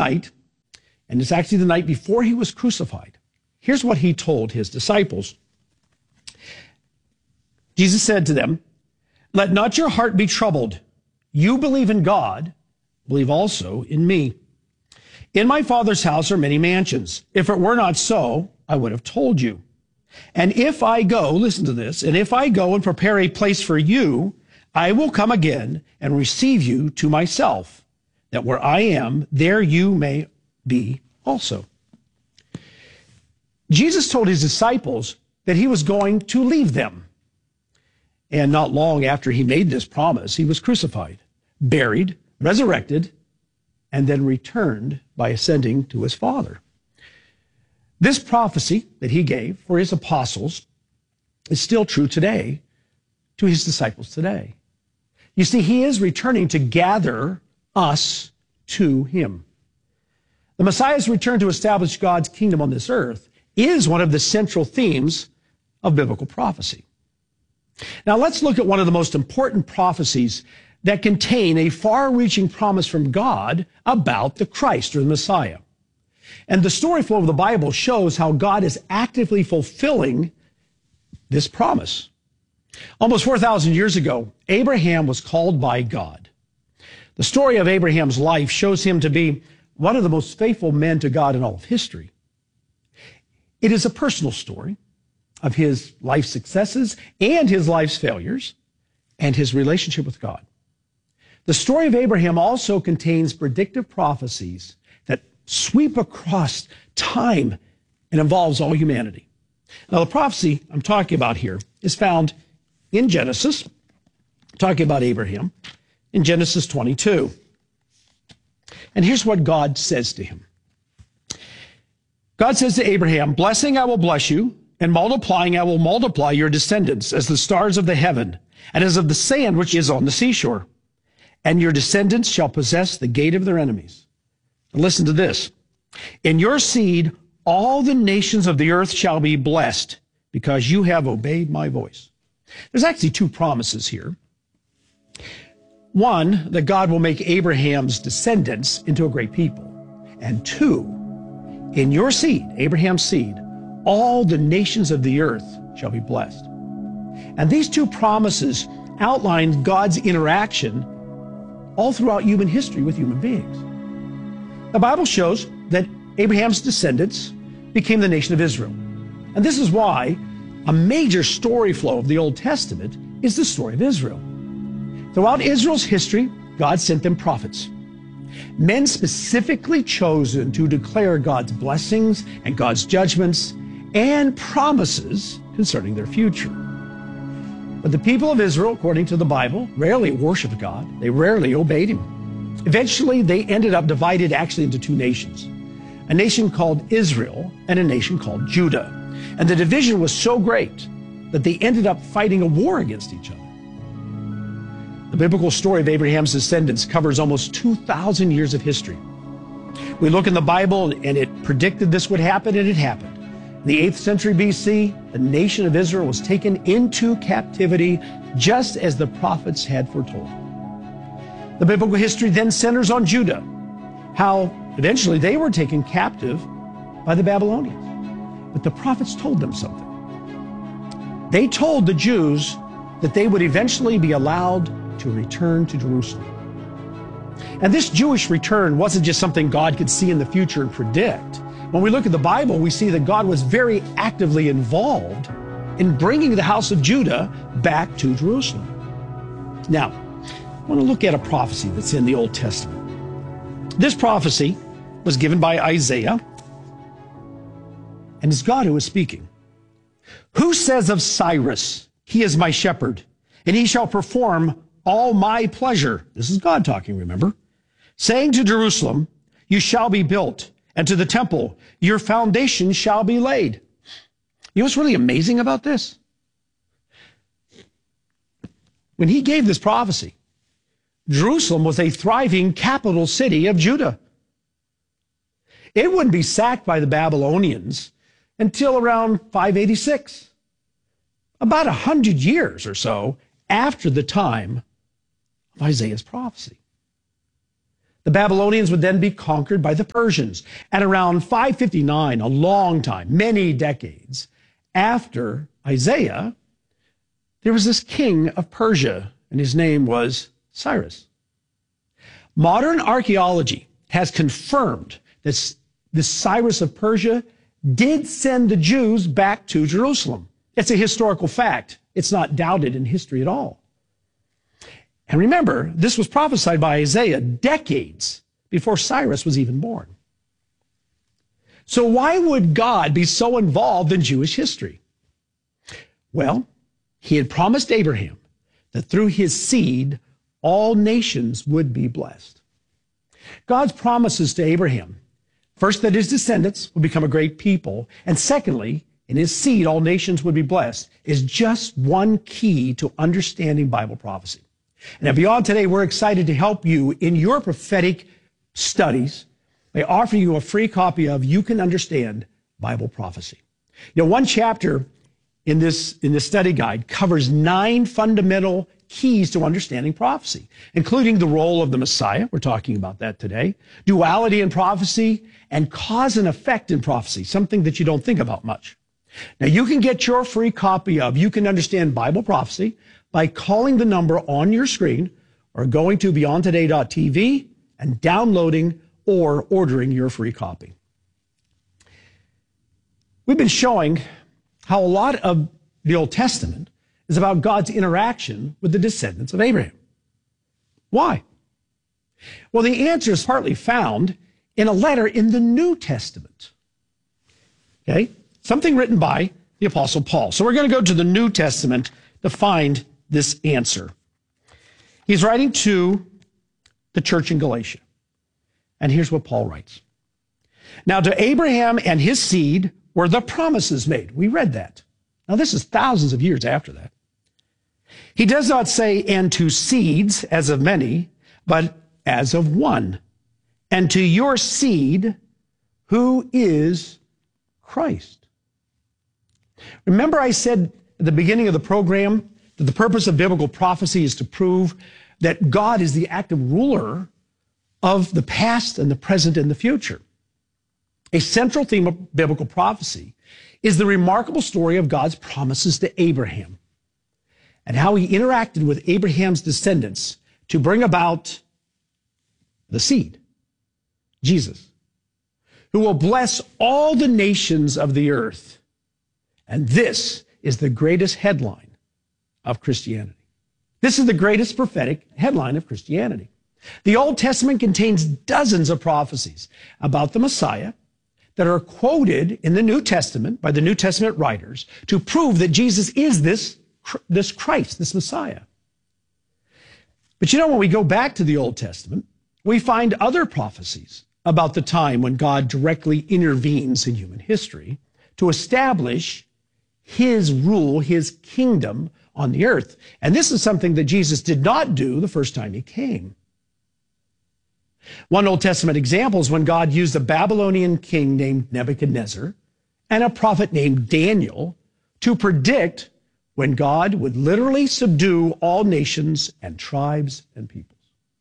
night, and it's actually the night before he was crucified. Here's what he told his disciples. Jesus said to them, "Let not your heart be troubled. You believe in God, believe also in me. In my Father's house are many mansions. If it were not so, I would have told you. And if I go," listen to this, "and if I go and prepare a place for you, I will come again and receive you to myself, that where I am, there you may be also." Jesus told his disciples that he was going to leave them. And not long after he made this promise, he was crucified, buried, resurrected, and then returned by ascending to his Father. This prophecy that he gave for his apostles is still true today to his disciples today. You see, he is returning to gather us to him. The Messiah's return to establish God's kingdom on this earth is one of the central themes of biblical prophecy. Now let's look at one of the most important prophecies that contain a far-reaching promise from God about the Christ or the Messiah. And the story flow of the Bible shows how God is actively fulfilling this promise. Almost 4,000 years ago, Abraham was called by God. The story of Abraham's life shows him to be one of the most faithful men to God in all of history. It is a personal story of his life successes and his life's failures and his relationship with God. The story of Abraham also contains predictive prophecies that sweep across time and involves all humanity. Now, the prophecy I'm talking about here is found in Genesis, talking about Abraham, in Genesis 22. And here's what God says to him. God says to Abraham, "Blessing I will bless you, and multiplying I will multiply your descendants as the stars of the heaven, and as of the sand which is on the seashore. And your descendants shall possess the gate of their enemies." And listen to this. "In your seed, all the nations of the earth shall be blessed, because you have obeyed my voice." There's actually two promises here. One, that God will make Abraham's descendants into a great people. And two, in your seed, Abraham's seed, all the nations of the earth shall be blessed. And these two promises outline God's interaction all throughout human history with human beings. The Bible shows that Abraham's descendants became the nation of Israel. And this is why a major story flow of the Old Testament is the story of Israel. Throughout Israel's history, God sent them prophets, men specifically chosen to declare God's blessings and God's judgments and promises concerning their future. But the people of Israel, according to the Bible, rarely worshiped God. They rarely obeyed him. Eventually, they ended up divided actually into two nations, a nation called Israel and a nation called Judah. And the division was so great that they ended up fighting a war against each other. The biblical story of Abraham's descendants covers almost 2,000 years of history. We look in the Bible and it predicted this would happen, and it happened. In the 8th century BC, the nation of Israel was taken into captivity just as the prophets had foretold. The biblical history then centers on Judah, how eventually they were taken captive by the Babylonians. But the prophets told them something. They told the Jews that they would eventually be allowed to return to Jerusalem. And this Jewish return wasn't just something God could see in the future and predict. When we look at the Bible, we see that God was very actively involved in bringing the house of Judah back to Jerusalem. Now, I want to look at a prophecy that's in the Old Testament. This prophecy was given by Isaiah, and it's God who is speaking. "Who says of Cyrus, he is my shepherd, and he shall perform all my pleasure?" This is God talking, remember? "Saying to Jerusalem, you shall be built, and to the temple, your foundation shall be laid." You know what's really amazing about this? When he gave this prophecy, Jerusalem was a thriving capital city of Judah. It wouldn't be sacked by the Babylonians until around 586, about 100 years or so after the time of Isaiah's prophecy. The Babylonians would then be conquered by the Persians. And around 559, a long time, many decades after Isaiah, there was this king of Persia, and his name was Cyrus. Modern archaeology has confirmed that this Cyrus of Persia did send the Jews back to Jerusalem. It's a historical fact. It's not doubted in history at all. And remember, this was prophesied by Isaiah decades before Cyrus was even born. So why would God be so involved in Jewish history? Well, he had promised Abraham that through his seed, all nations would be blessed. God's promises to Abraham, first, that his descendants would become a great people, and secondly, in his seed, all nations would be blessed, is just one key to understanding Bible prophecy. And at Beyond Today, we're excited to help you in your prophetic studies by offering you a free copy of You Can Understand Bible Prophecy. You know, one chapter in this study guide covers 9 fundamental keys to understanding prophecy, including the role of the Messiah. We're talking about that today. Duality in prophecy and cause and effect in prophecy, something that you don't think about much. Now, you can get your free copy of You Can Understand Bible Prophecy by calling the number on your screen or going to beyondtoday.tv and downloading or ordering your free copy. We've been showing how a lot of the Old Testament is about God's interaction with the descendants of Abraham. Why? Well, the answer is partly found in a letter in the New Testament. Okay? Something written by the Apostle Paul. So we're going to go to the New Testament to find this answer. He's writing to the church in Galatia. And here's what Paul writes. Now to Abraham and his seed were the promises made. We read that. Now this is thousands of years after that. He does not say, and to seeds as of many, but as of one. And to your seed, who is Christ. Remember I said at the beginning of the program that the purpose of biblical prophecy is to prove that God is the active ruler of the past and the present and the future. A central theme of biblical prophecy is the remarkable story of God's promises to Abraham and how he interacted with Abraham's descendants to bring about the seed, Jesus, who will bless all the nations of the earth. And this is the greatest headline of Christianity. This is the greatest prophetic headline of Christianity. The Old Testament contains dozens of prophecies about the Messiah that are quoted in the New Testament by the New Testament writers to prove that Jesus is this Christ, this Messiah. But you know, when we go back to the Old Testament, we find other prophecies about the time when God directly intervenes in human history to establish his rule, his kingdom on the earth. And this is something that Jesus did not do the first time he came. One Old Testament example is when God used a Babylonian king named Nebuchadnezzar and a prophet named Daniel to predict when God would literally subdue all nations and tribes and peoples.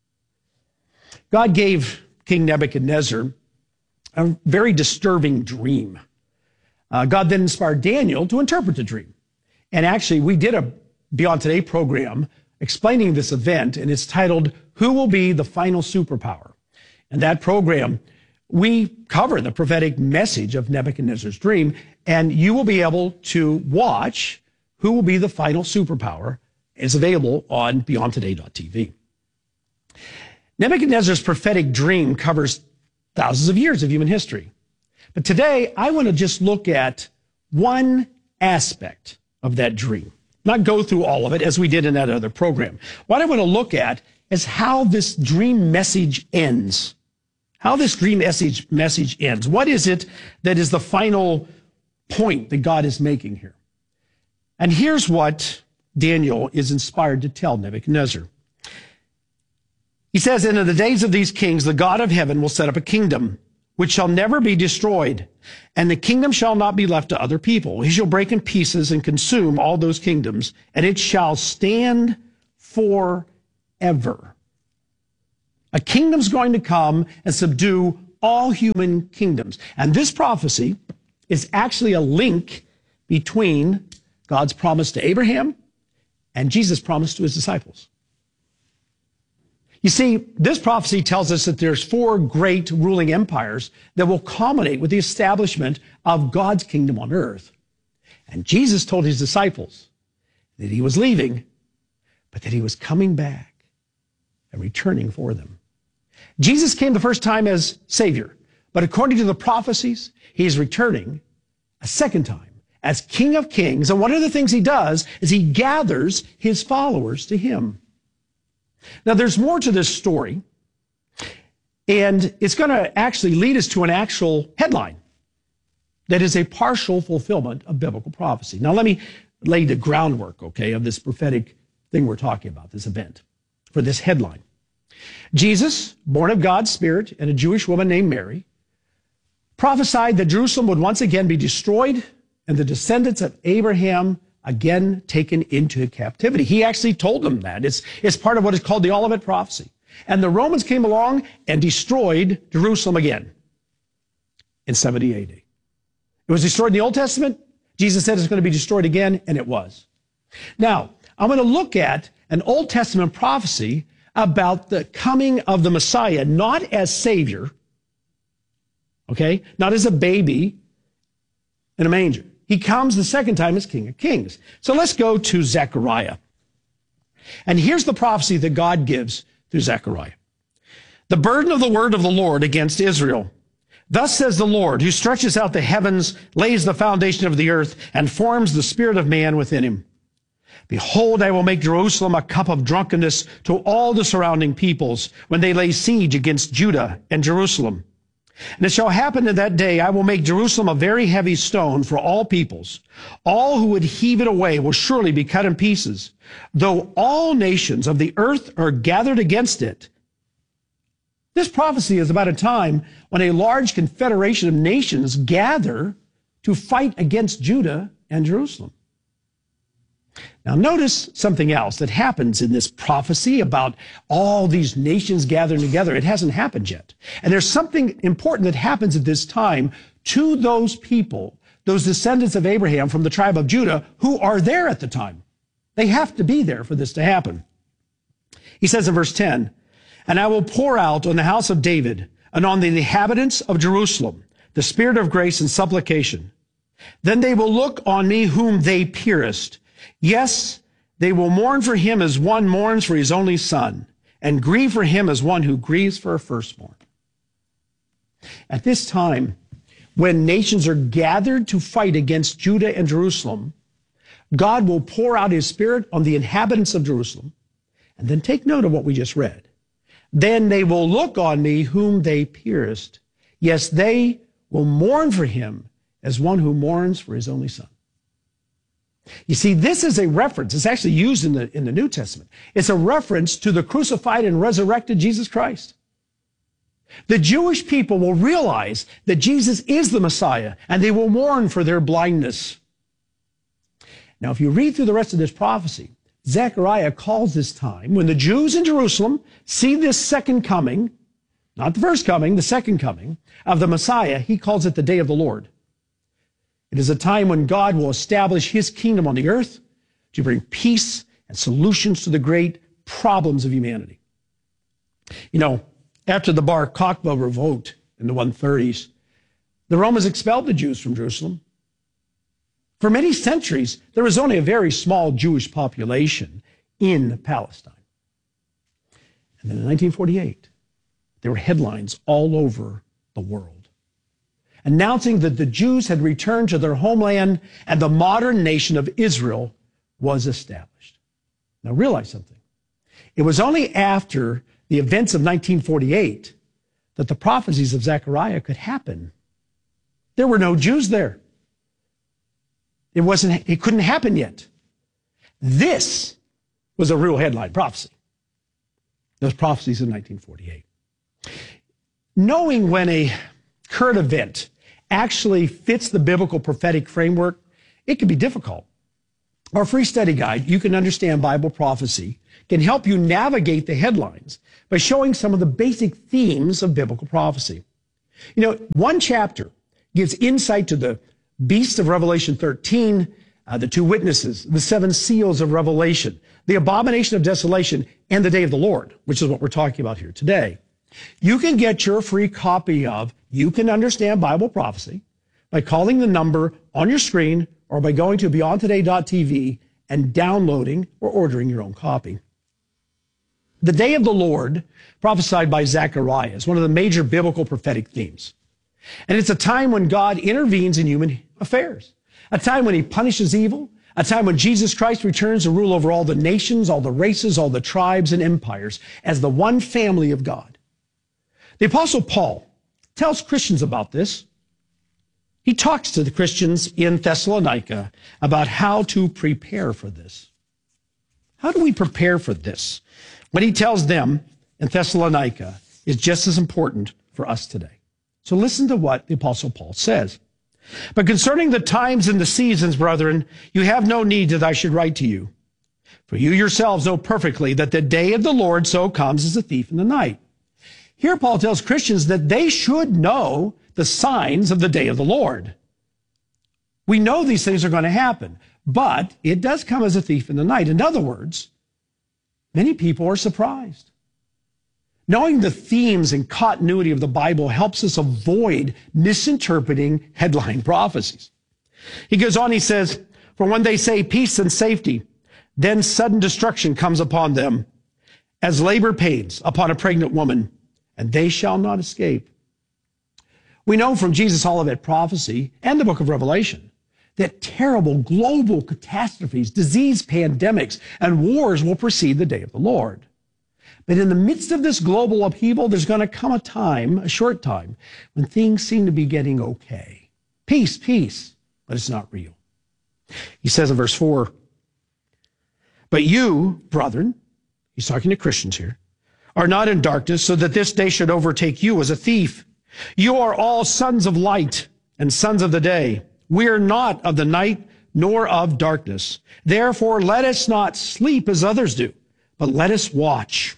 God gave King Nebuchadnezzar a very disturbing dream. God then inspired Daniel to interpret the dream. And actually, we did a Beyond Today program explaining this event, and it's titled, Who Will Be the Final Superpower? In that program, we cover the prophetic message of Nebuchadnezzar's dream, and you will be able to watch Who Will Be the Final Superpower. It's available on beyondtoday.tv. Nebuchadnezzar's prophetic dream covers thousands of years of human history. But today, I want to just look at one aspect of that dream, not go through all of it as we did in that other program. What I want to look at is how this dream message ends. How this dream message ends. What is it that is the final point that God is making here? And here's what Daniel is inspired to tell Nebuchadnezzar. He says, in the days of these kings, the God of heaven will set up a kingdom which shall never be destroyed, and the kingdom shall not be left to other people. He shall break in pieces and consume all those kingdoms, and it shall stand forever. A kingdom's going to come and subdue all human kingdoms. And this prophecy is actually a link between God's promise to Abraham and Jesus' promise to his disciples. You see, this prophecy tells us that there's 4 great ruling empires that will culminate with the establishment of God's kingdom on earth. And Jesus told his disciples that he was leaving, but that he was coming back and returning for them. Jesus came the first time as Savior, but according to the prophecies, he is returning a second time as King of Kings. And one of the things he does is he gathers his followers to him. Now, there's more to this story, and it's going to actually lead us to an actual headline that is a partial fulfillment of biblical prophecy. Now, let me lay the groundwork, okay, of this prophetic thing we're talking about, this event, for this headline. Jesus, born of God's Spirit and a Jewish woman named Mary, prophesied that Jerusalem would once again be destroyed and the descendants of Abraham again taken into captivity. He actually told them that. It's part of what is called the Olivet Prophecy. And the Romans came along and destroyed Jerusalem again in 70 AD. It was destroyed in the Old Testament. Jesus said it's going to be destroyed again, and it was. Now, I'm going to look at an Old Testament prophecy about the coming of the Messiah, not as Savior, okay, not as a baby in a manger. He comes the second time as King of Kings. So let's go to Zechariah. And here's the prophecy that God gives through Zechariah. The burden of the word of the Lord against Israel. Thus says the Lord, who stretches out the heavens, lays the foundation of the earth, and forms the spirit of man within him. Behold, I will make Jerusalem a cup of drunkenness to all the surrounding peoples when they lay siege against Judah and Jerusalem. And it shall happen in that day, I will make Jerusalem a very heavy stone for all peoples. All who would heave it away will surely be cut in pieces. Though all nations of the earth are gathered against it. This prophecy is about a time when a large confederation of nations gather to fight against Judah and Jerusalem. Now notice something else that happens in this prophecy about all these nations gathering together. It hasn't happened yet. And there's something important that happens at this time to those people, those descendants of Abraham from the tribe of Judah who are there at the time. They have to be there for this to happen. He says in verse 10, and I will pour out on the house of David and on the inhabitants of Jerusalem the spirit of grace and supplication. Then they will look on me whom they pierced. Yes, they will mourn for him as one mourns for his only son, and grieve for him as one who grieves for a firstborn. At this time, when nations are gathered to fight against Judah and Jerusalem, God will pour out his spirit on the inhabitants of Jerusalem. And then take note of what we just read. Then they will look on me whom they pierced. Yes, they will mourn for him as one who mourns for his only son. You see, this is a reference. It's actually used in the New Testament. It's a reference to the crucified and resurrected Jesus Christ. The Jewish people will realize that Jesus is the Messiah, and they will mourn for their blindness. Now, if you read through the rest of this prophecy, Zechariah calls this time when the Jews in Jerusalem see this second coming, not the first coming, the second coming of the Messiah, he calls it the day of the Lord. It is a time when God will establish his kingdom on the earth to bring peace and solutions to the great problems of humanity. You know, after the Bar Kokhba revolt in the 130s, the Romans expelled the Jews from Jerusalem. For many centuries, there was only a very small Jewish population in Palestine. And then in 1948, there were headlines all over the world announcing that the Jews had returned to their homeland and the modern nation of Israel was established. Now realize something. It was only after the events of 1948 that the prophecies of Zechariah could happen. There were no Jews there. It couldn't happen yet. This was a real headline prophecy. Those prophecies in 1948. Knowing when a current event actually fits the biblical prophetic framework, it can be difficult. Our free study guide, You Can Understand Bible Prophecy, can help you navigate the headlines by showing some of the basic themes of biblical prophecy. You know, one chapter gives insight to the beasts of Revelation 13, the two witnesses, the seven seals of Revelation, the abomination of desolation, and the day of the Lord, which is what we're talking about here today. You can get your free copy of You Can Understand Bible Prophecy by calling the number on your screen or by going to beyondtoday.tv and downloading or ordering your own copy. The day of the Lord, prophesied by Zechariah, is one of the major biblical prophetic themes. And it's a time when God intervenes in human affairs, a time when he punishes evil, a time when Jesus Christ returns to rule over all the nations, all the races, all the tribes and empires as the one family of God. The Apostle Paul tells Christians about this. He talks to the Christians in Thessalonica about how to prepare for this. How do we prepare for this? What he tells them in Thessalonica is just as important for us today. So listen to what the Apostle Paul says. But concerning the times and the seasons, brethren, you have no need that I should write to you. For you yourselves know perfectly that the day of the Lord so comes as a thief in the night. Here Paul tells Christians that they should know the signs of the day of the Lord. We know these things are going to happen, but it does come as a thief in the night. In other words, many people are surprised. Knowing the themes and continuity of the Bible helps us avoid misinterpreting headline prophecies. He goes on, he says, for when they say peace and safety, then sudden destruction comes upon them as labor pains upon a pregnant woman, and they shall not escape. We know from Jesus' Olivet prophecy and the book of Revelation that terrible global catastrophes, disease pandemics, and wars will precede the day of the Lord. But in the midst of this global upheaval, there's going to come a time, a short time, when things seem to be getting okay. Peace, peace, but it's not real. He says in verse 4, but you, brethren, he's talking to Christians here, are not in darkness so that this day should overtake you as a thief. You are all sons of light and sons of the day. We are not of the night nor of darkness. Therefore, let us not sleep as others do, but let us watch.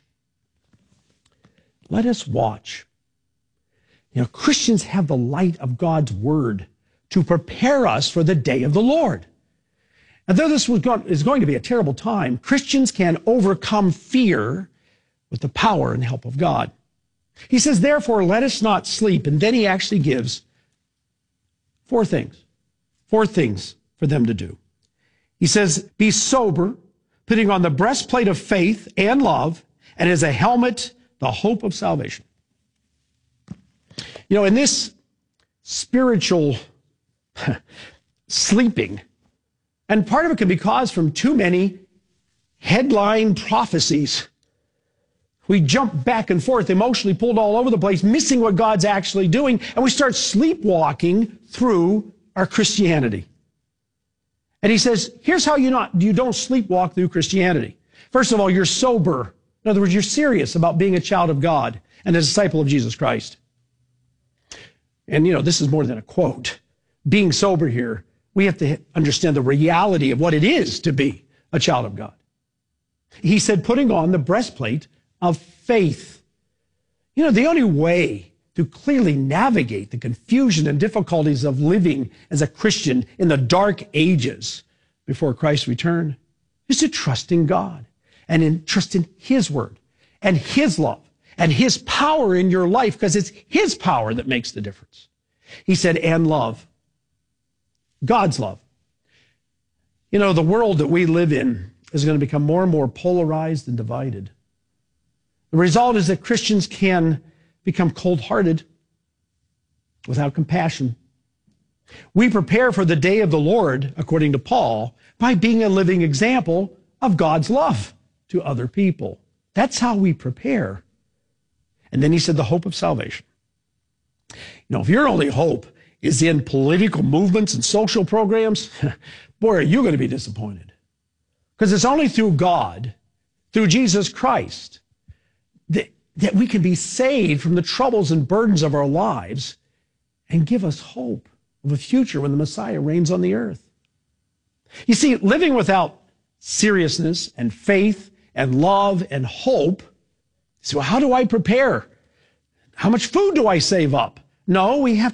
Let us watch. You know, Christians have the light of God's word to prepare us for the day of the Lord. And though this is going to be a terrible time, Christians can overcome fear with the power and help of God. He says, therefore, let us not sleep. And then he actually gives four things for them to do. He says, be sober, putting on the breastplate of faith and love, and as a helmet, the hope of salvation. You know, in this spiritual sleeping, and part of it can be caused from too many headline prophecies. We jump back and forth, emotionally pulled all over the place, missing what God's actually doing, and we start sleepwalking through our Christianity. And he says, here's how you don't sleepwalk through Christianity. First of all, you're sober. In other words, you're serious about being a child of God and a disciple of Jesus Christ. And, you know, this is more than a quote. Being sober here, we have to understand the reality of what it is to be a child of God. He said, putting on the breastplate of faith. You know, the only way to clearly navigate the confusion and difficulties of living as a Christian in the dark ages before Christ's return is to trust in God and trust in his word and his love and his power in your life, because it's his power that makes the difference. He said, and love. God's love. You know, the world that we live in is going to become more and more polarized and divided. The result is that Christians can become cold-hearted, without compassion. We prepare for the day of the Lord, according to Paul, by being a living example of God's love to other people. That's how we prepare. And then he said the hope of salvation. You know, if your only hope is in political movements and social programs, boy, are you going to be disappointed. Because it's only through God, through Jesus Christ, that we can be saved from the troubles and burdens of our lives and give us hope of a future when the Messiah reigns on the earth. You see, living without seriousness and faith and love and hope, so how do I prepare? How much food do I save up? No, we have